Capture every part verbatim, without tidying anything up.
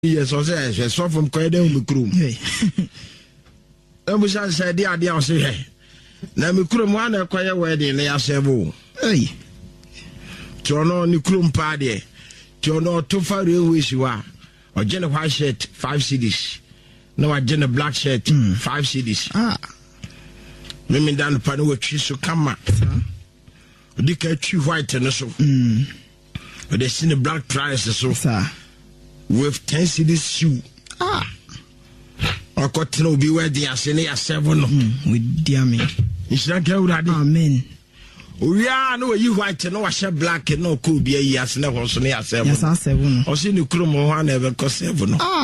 Yes, I say, I saw from Quaden Mukrum. I wish I said the idea of say, now Mukrum one a quiet wedding, they are several. Hey, Tono Nikrum party, Tono too far wish you are, or Jenna white shirt, five C Ds. No, a Jenna black shirt, mm. five C Ds. Ah, women down the panel with so come up. Dick a tree white and so. Hmm. But they seen the black price so far. With ten C Ds shoe. Ah. Or cotton will be where they are saying they are seven. With dear me. It's not good. Amen. We are no you white and no share black and no cool be a yes, never so near seven. Yes, I seven. Or see the chrome one ever cost seven. Ah.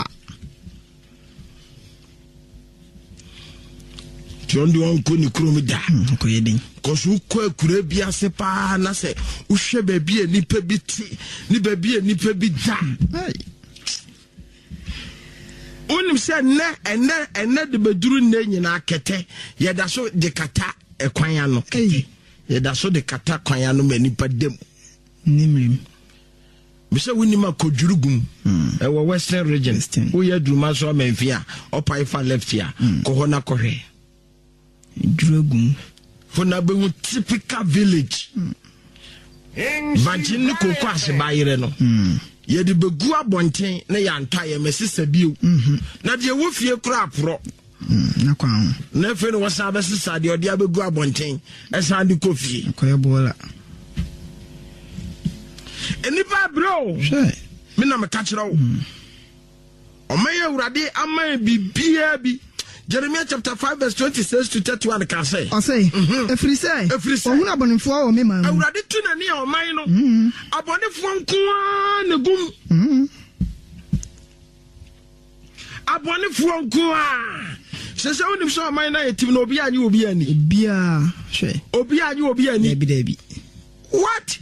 John do on kuni chrome da. Cause who could be a sepa and I say, who shall be a nipper bit, nipper be a nipper bit down. Unim said ne and ne and ne the bedroom name na kete ye da so de kata e kwan no kete ye da so de kata kwan no mani padem nimlim me say woni ma kodjurugum e wo western region wo ye duruma so amfia opai fa left here ko ho na kohwe jurugum for na be typical village banjin ni ko kwase bayire no ye de begu abonten na ya ntaye mesisa bio na de wo fie kura apro na kwa na fe no wasa besisa de ode abegu abonten esa de kofie koye bola eni ba bro she me na me ka kire wo o maye urade ama bibia bi Jeremiah chapter five verse twenty-six to thirty-one can say. I say. Every say. Every say. Ohuna bonifo o me man. Awurade tu na ni o man no. Abonifo nkoa na gum. Abonifo nkoa. Sese onim so man na yetim na obi anyi obi ani. Obi a hwe. Obi anyi obi ani. Debi debi. What?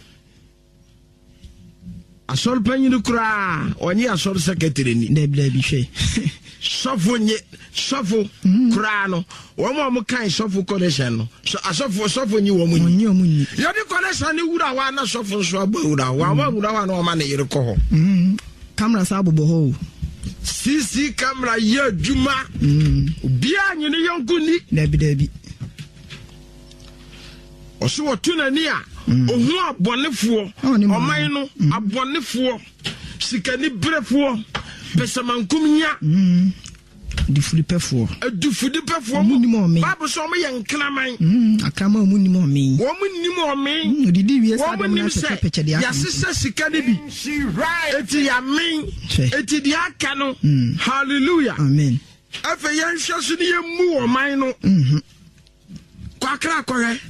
Asol panyi kura. Onye asol secretary ni. Debi debi hwe. Sofo nye sofo krano wo mo mo kan sofo connection no so asofo sofo nyi wo mo nyi wo mo nyi yo di connection ni wura wa na sofo so aba wura wa wa wura wa na o ma na yire ko ho camera sa bobo ho cc camera ye djuma bia nyi ni yonku ni dabi dabi o so wotu na ni a ohu abonefo o man no abonefo sikani brefo Pesamankumia, mm, the Fulipefo, a du Fulipefo, Munimo, Bible saw me and Clammy, a Camo Munimo me, woman Nimo me, did you say, your sister Sikadibi, she right, it's your main, it's the Akano, hallelujah, amen. After young Shasuni, more mine, hm, Quackra, correct.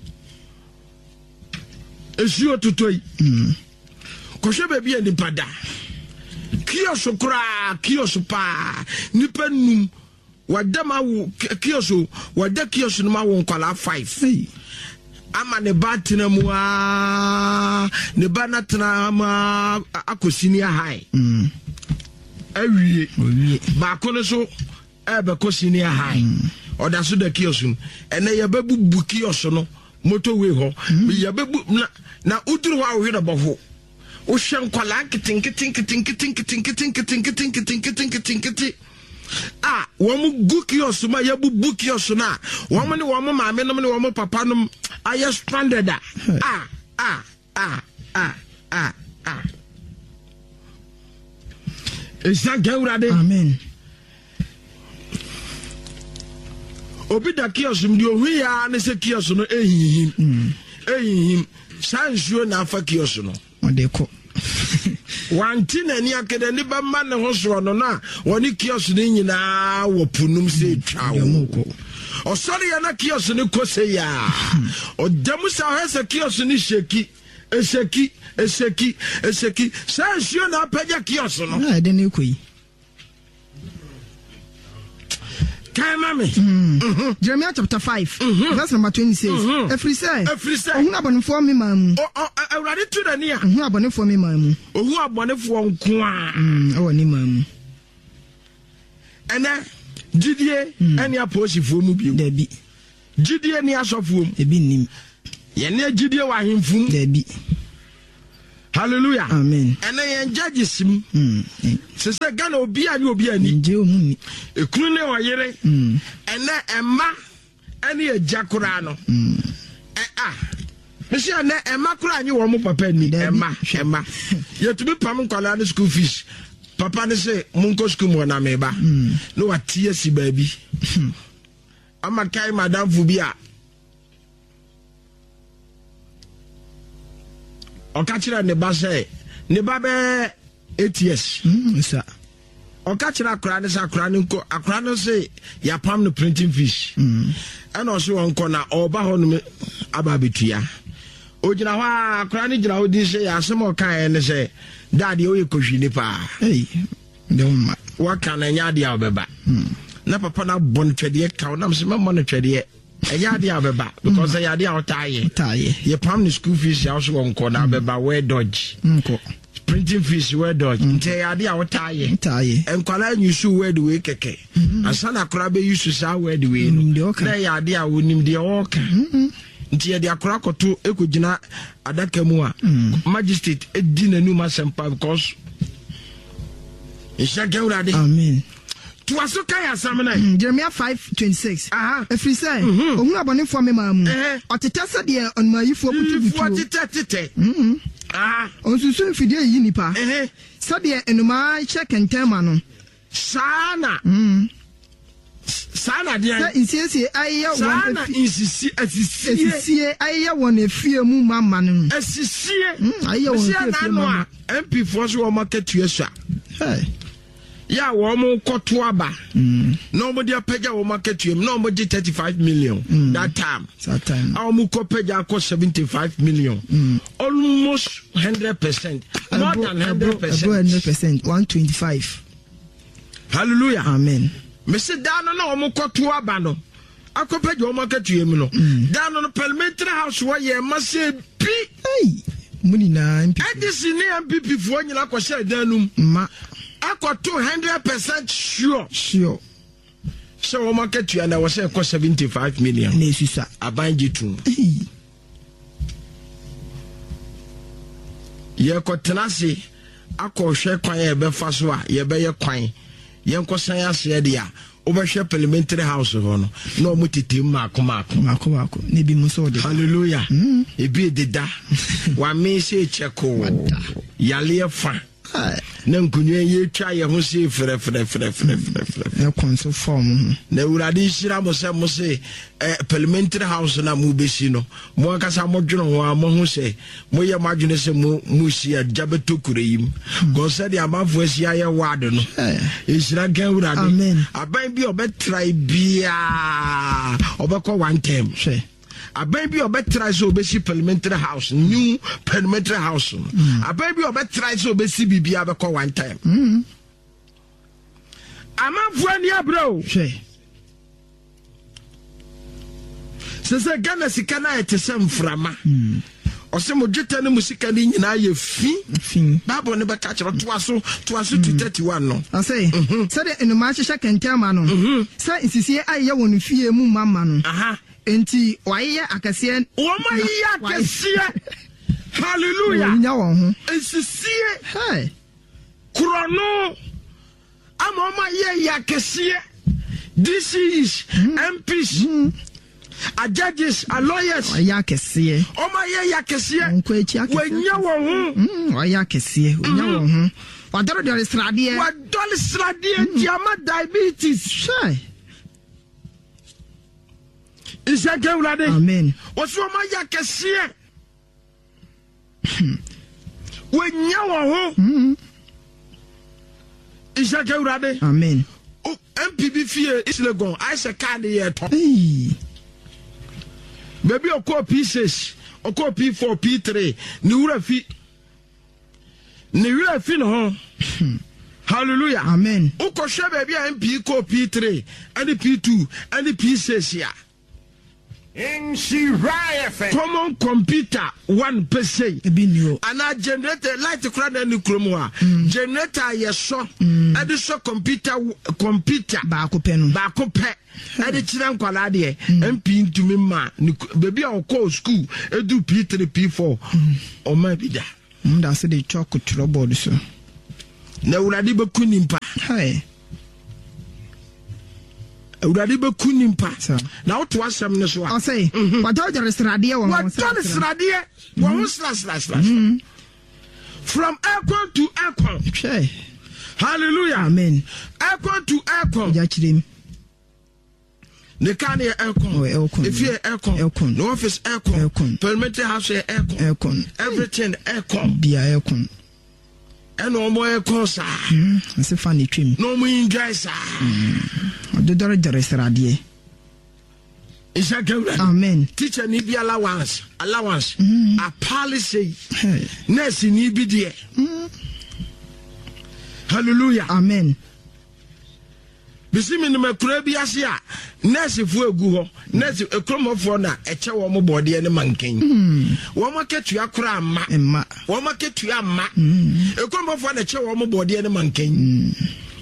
It's your to toy, hm, Kosha baby and the Pada. Kioso kra kioso pa nipa num wadama kioso wada kioso no ma won kwala five ama ne batina mu a ne banatna ma akosini high mm awie ba kono so e be kosini high oda so da kioso ene ye babu kioso no motorway ho ye babu na na uduru wa wo hwe bofo o shan kwala kitin kitin kitin kitin kitin kitin kitin kitin kitin kitin kitin kitin ah wo mu gukios ma ya bu bukios na wo mu ne wo mu maame no ne wo mu papa no aye stranded ah ah ah ah ah ah esa gawrade amen obi da kios mdi ohu ya ne se kios no ehihim ehihim sanjuo na afa kios no odeko wantina ni akede ni ba ma ne ho so no na woni kios ni nyina wo punum se twawo o sori ya na kios ni kose ya o demu sa hese kios ni sheki esheki esheki esheki sa shio na paja kios no na de ne koyi Mami. Mm-hmm. Jeremiah chapter five, mm-hmm. verse number twenty-six. Mm-hmm. Every say, every say, oh, who abone for me, ma'am. Oh, oh, I ready to the near. Who abone for me, ma'am. Oh, who abone for Kwa. Oh, ni ma'am. And then, Didier, any approach for Mubi. Debbie. Didier, ni aso for him. Debbie, nim. Yenya Didier, wa him from Debbie. Hallelujah. Amen. And then judges him. So say Ghana obi ani obi ani. Nje omu. Ekunu ne oyere. And then Emma ani ejakura no. Eh ah. Mesi ana Emma kura ani wo mo papa ni Emma Emma. You to be pam kwala no school fees. Papa ne say munko school mo na meba. No watie si baby. Ama kai madam Fubia. Okachira ne ba say ne ba be eight years. Mm sir. Okachira akra ne sa akra ne ko akra no say ya pam no printing fees. Mm. And also onko na oba ho no aba betua. Ojina ho akra ne jina ho di say asem okan ne say daddy o ye kohwi ni pa. Hey. Dem ma. Wa kan na nya dia obeba. Mm. Na papa na bon twede ka na me mo no twede. Enya dia obeba because ya dia otaye. Otaye. Ye pam the school fees ya also onko na obeba we dodge. Nko. Printing fees we dodge. Nte ya dia otaye. Otaye. Enkwala nyusu we the way keke. Asana kora be yusu sa we the way no. Na ya dia wonim de oka. Nti ya dia kora koto ekogina adaka mu a magistrate edi nanu masempa because Isha Gawrade. Amen. To asoka ya samana. Jeremiah five twenty-six. Aha. If you say, ohun abone fo me mamu. Oteta se de on mayifo butu butu. Oteta tete. Mhm. Ah. Onsusu mfide yi nipa. Eh. Se de enuma check entema no. Sana. Mhm. Sana dia. Se insiesie aye won. Sana insisi asisie. Asisie aye won efie mu mama no. Asisie. Mhm. Aye won efie mama. M P force wo market tuesha. Hey. Ya wo mo koto aba. Mm. No mo dia pega wo market tuem. No mo di thirty-five million mm. that time. That time. Our mo ko pega ko seventy-five million. Mm. Almost one hundred percent. More than one hundred percent. one hundred percent. one twenty-five. Hallelujah. Amen. Me se down no mo koto aba no. Akopega wo market tuem no. Down no parliamentary house wo ye ma se bi. Hey. Muni na M P P. Edisi ni M P P fo nyina ko share danum. Ma I got two hundred percent sure. Sure. So we market you and I was saying cost seventy-five million. Nesisa. I bind you to. Ye ko tenase akọ hwe kwan ye be fa so a ye be ye kwan. Ye nkosan ase de a obehwe parliamentary house ho no. Na o mutete maako maako. Maako maako. Ne bi muso de. Hallelujah. Mm. E bi de da. Wa me se cheko. Yale fa. Na nkunye ye twa ye ho se frɛ frɛ frɛ frɛ frɛ frɛ na konso form na urade hira mo se mo se eh parliamentary house na mo besi no mo akasa mo dwene ho mo ho se mo ye madwene se mo mo hia jabeto kureyim go se de amafo asia ye ward no e hira gan urade aban bi obetrai bia obekọ one term hwe a baby or better try so be parliamentary house, new parliamentary house. Mm. A baby or better try so be C B B abeko one time. Mm. I'm a friend, bro. She. Since I Ghana Sikana at some frama. Or some Jetta Musika in I fee. Fee. Babo never catch or twasso, twasso to thirty one. No, I say, said it in the match I can tell man. Say, it's here I won't fear mu mamma. Aha. Enti waya akasie woma ya akasie hallelujah nya wo ho ensisie hey krono amoma ya akasie this is mm. M Ps mm. a judges a lawyers waya akasie oma ya akasie wanya wo ho mm waya akasie wanya wo ho wadoro de sradie wadoro sradie diama diabetes shy. Isha Gawrade. Amen. What's your Maya Cassia? When you are home, Isha Gawrade. Amen. Oh, M P B fear is the gone. I say, can't yet. Maybe a core pieces, a core P four, P three, Nura feet. Nura fin home. Hallelujah. Amen. Oko shebe be M P ko P three, and the P two, and the P six here. In common computer one per se and a generator light crowd and chroma generator yes so and the so computer computer back pen back pe and the children kwalade and pin to me ma baby our call school e do P three P four or maybe that Mda se de chalk trouble so. Na urade be kunimpa. Hey. Urade be kunimpa. So. Na what was some no so. I say, what do the stradia one? What do the stradia? One slash slash slash. From Akon to Akon. Shay. Hallelujah. Amen. Akon to Akon. Jachirim. The can hear Akon. If you Akon. No office Akon. Permitted house Akon. Akon. Everything Akon. Be Akon. And no more Akon, sir. It's a funny trim. No more in guys, sir. The director is radio. Is that good? Amen. Teacher need be allowance. Allowance. A policy. Nurse need be there. Hallelujah. Amen. Bisi me no makura bi ase a nurse fu egu ho nurse ekromofo na eche wo mo bode ne manken wo maketua kura amma emma wo maketua amma ekromofo na eche wo mo bode ne manken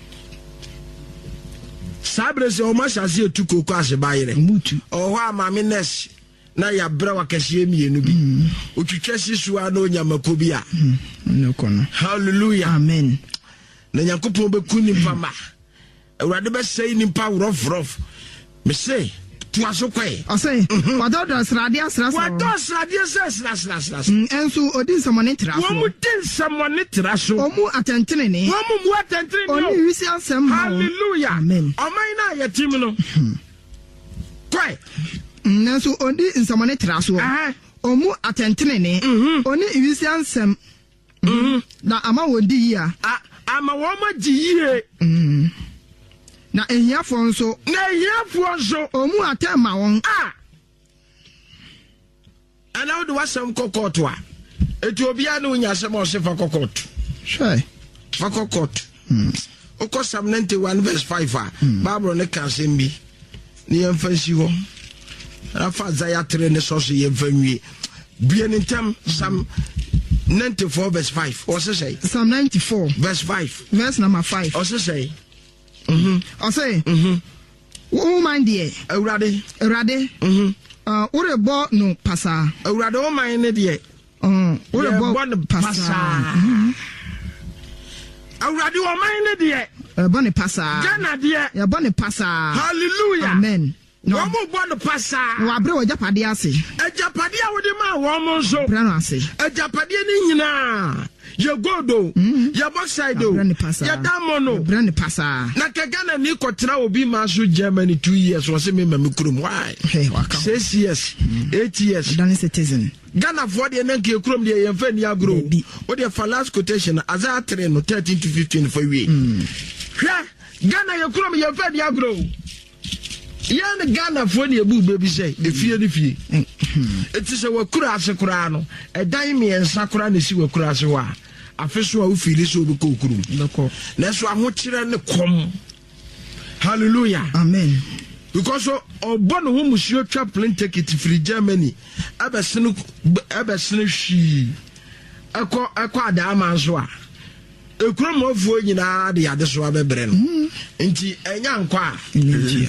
sabre se o ma shase etuko ko ase bayire mutu o ho ama me nurse na ya bra wa kase mienu bi otwitwa sisuwa na onyamako bi a no kono. Hallelujah. Amen. Na yakopon be kuni pama Urade be say nimpa rough rough. Me say to asokwe. I say what do the stradia sras. What do stradia sras sras sras. Enso odin someone traso. Wo mu din someone traso. Omu atentene ni. Wo mu mu atentene ni. Oni wisi asem. Hallelujah. Amen. Omai na ye tim no. Koi. Enso odin someone traso. Omu atentene ni. Oni wisi asem. Na ama wodi ya. Ama wo ma giye. Na ehiafo nso na ehiafo nso omu atema won ah ana wo de wasam kokoto a eti obia na unya asem o se fa kokoto sure fa kokoto mm oko Psalm ninety-one verse five a Bible ne kan sem bi ni emfansi ho rafa Isaiah three ne so so yemfanwie bia ne ntam Psalm ninety-four verse five o se say Psalm ninety-four verse five verse number five o se say Mhm. I say, mhm. Wo mind there. Awurade. Awurade. Mhm. Uh, ore bo no pasa. Awurade wo mind ne there. Um, ore bo no pasa. Mhm. Awurade wo mind ne there. Uh, bo ne pasa. Gana there. Ya bo ne pasa. Hallelujah. Amen. No mo bo no pasa. Wa bre wo japade ase. Ejapade a wo de ma wo mo nso. Bre no ase. Ejapade ni nyina. Ye godo, ye boxido, ye damono, brand pasa. Na kagana ni kotra obi maso Germany two years was me mamikurum. Why? Hey, waka. Six years, eight years. Done citizen. Ghana for the Nanki Krum, the Yemfen Yagro. What the last quotation as I train no thirteen to fifteen for we. Ghana Yakrum, Yemfen Yagro. Yan Ghana for the boo baby say, the fear the fee. It is a wakura sakurano, a daimi and sakura nisi wakurasawa. A first one who feels so kukuru. That's why I'm watching the com. Hallelujah. Amen. Because of born whom monsieur chaplain take it free Germany. Abersinu Abersinu she. Echo Echo Adamansoa. A crumb of wood in the other swabber bren. Inti a young qua.